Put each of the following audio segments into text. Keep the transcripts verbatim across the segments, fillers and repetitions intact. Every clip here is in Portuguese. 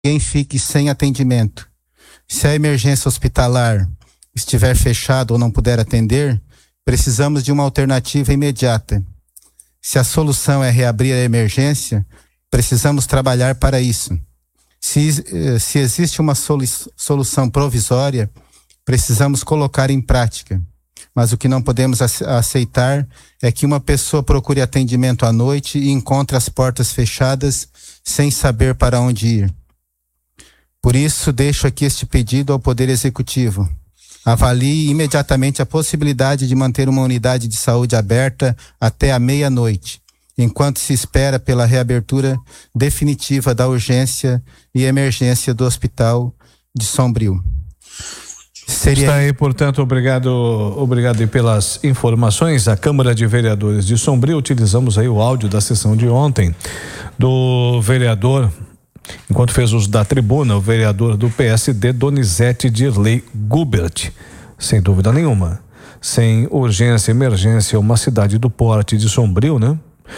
ninguém fique sem atendimento. Se a emergência hospitalar estiver fechada ou não puder atender, precisamos de uma alternativa imediata. Se a solução é reabrir a emergência, precisamos trabalhar para isso. Se, se existe uma solu- solução provisória, precisamos colocar em prática. Mas o que não podemos aceitar é que uma pessoa procure atendimento à noite e encontre as portas fechadas sem saber para onde ir. Por isso, deixo aqui este pedido ao Poder Executivo. Avalie imediatamente a possibilidade de manter uma unidade de saúde aberta até a meia-noite, enquanto se espera pela reabertura definitiva da urgência e emergência do Hospital de Sombrio. Seria... Está aí, portanto, obrigado, obrigado pelas informações. A Câmara de Vereadores de Sombrio, utilizamos aí o áudio da sessão de ontem do vereador, enquanto fez uso da tribuna, o vereador do P S D, Donizete Dirley Gubert. Sem dúvida nenhuma, sem urgência, emergência, uma cidade do porte de Sombrio, né?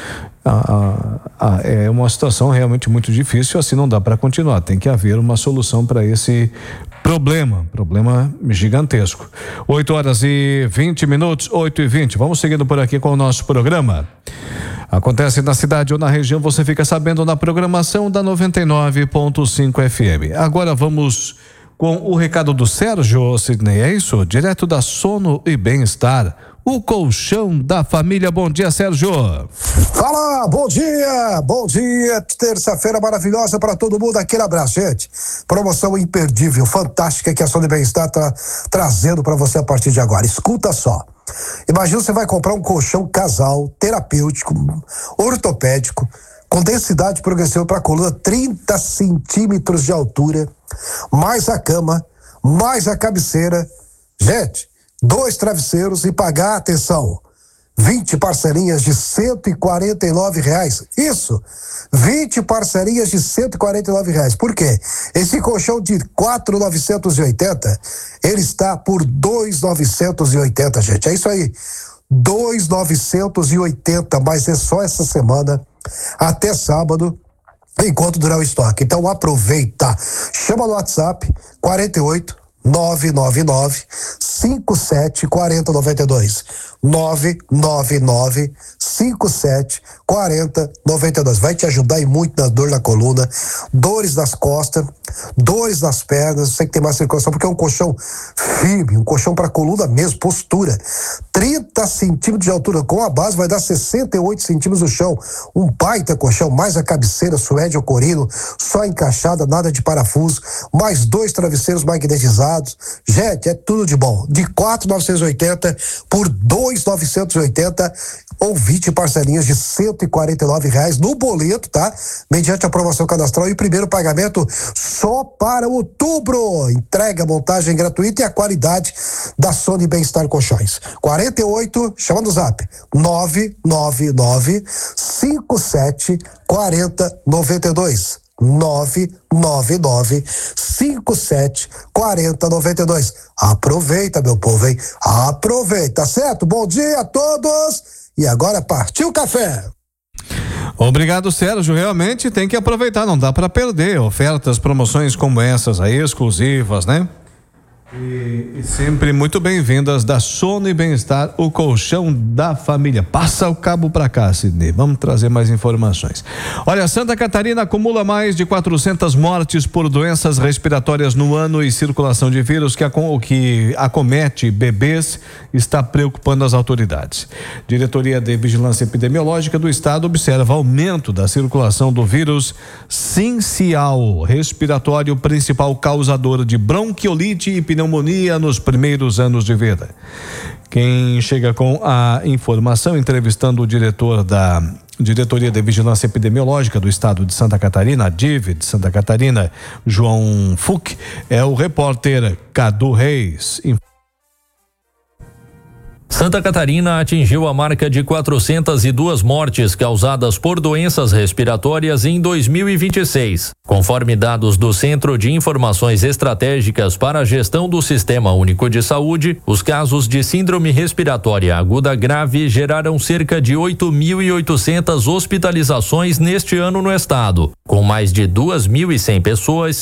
Ah, ah, é uma situação realmente muito difícil, assim não dá para continuar, tem que haver uma solução para esse problema, problema gigantesco. oito horas e vinte minutos, oito e vinte, vamos seguindo por aqui com o nosso programa. Acontece na cidade ou na região, você fica sabendo na programação da noventa e nove ponto cinco F M. Agora vamos com o recado do Sérgio Sidney, é isso? Direto da Sono e Bem-Estar, o colchão da família. Bom dia, Sérgio. Fala, bom dia, bom dia, terça-feira maravilhosa para todo mundo, aquele abraço, gente. Promoção imperdível, fantástica que a Sono e Bem-Estar tá trazendo para você a partir de agora. Escuta só. Imagina, você vai comprar um colchão casal, terapêutico, ortopédico, com densidade progressiva para a coluna, trinta centímetros de altura, mais a cama, mais a cabeceira. Gente, dois travesseiros e pagar, atenção, vinte parcelinhas de cento e quarenta e nove reais. Isso, vinte parcelinhas de cento e quarenta e nove reais. Por quê? Esse colchão de quatro mil novecentos e oitenta, ele está por dois mil novecentos e oitenta, gente. É isso aí, dois mil novecentos e oitenta, mas é só essa semana, até sábado, enquanto durar o estoque. Então aproveita, chama no WhatsApp quarenta e oito, nove nove nove, cinco sete quatro zero nove dois, nove nove nove, cinco sete quatro zero nove dois. Vai te ajudar e muito na dor na coluna, dores nas costas, dores nas pernas. Você que tem mais circulação, porque é um colchão firme, um colchão para coluna mesmo, postura, trinta centímetros de altura, com a base vai dar sessenta e oito centímetros no chão, um baita colchão, mais a cabeceira suede ou corino, só encaixada, nada de parafuso, mais dois travesseiros magnetizados. Gente, é tudo de bom. De quatro mil novecentos e oitenta por dois mil novecentos e oitenta ou vinte parcelinhas de cento e quarenta e nove reais no boleto, tá? Mediante a aprovação cadastral e primeiro pagamento só para outubro. Entrega, montagem gratuita e a qualidade da Sono e Bem-Estar Colchões. quarenta e oito, chama no zap, nove nove nove, cinco sete quatro zero nove dois. nove nove nove, cinco sete quatro zero nove dois. Aproveita, meu povo, hein? Aproveita, certo? Bom dia a todos e agora partiu o café. Obrigado, Sérgio. Realmente tem que aproveitar, não dá para perder ofertas, promoções como essas aí, exclusivas, né? E, e sempre muito bem-vindas da Sono e Bem-Estar, o colchão da família. Passa o cabo para cá, Sidney. Vamos trazer mais informações. Olha, Santa Catarina acumula mais de quatrocentas mortes por doenças respiratórias no ano e circulação de vírus que, acom- que acomete bebês está preocupando as autoridades. Diretoria de Vigilância Epidemiológica do Estado observa aumento da circulação do vírus sincial respiratório, principal causador de bronquiolite e pneumonia pneumonia nos primeiros anos de vida. Quem chega com a informação, entrevistando o diretor da Diretoria de Vigilância Epidemiológica do Estado de Santa Catarina, a D I V de Santa Catarina, João Fuch, é o repórter Cadu Reis. Santa Catarina atingiu a marca de quatrocentas e duas mortes causadas por doenças respiratórias em dois mil e vinte e seis. Conforme dados do Centro de Informações Estratégicas para a Gestão do Sistema Único de Saúde, os casos de síndrome respiratória aguda grave geraram cerca de oito mil e oitocentas hospitalizações neste ano no estado, com mais de duas mil e cem pessoas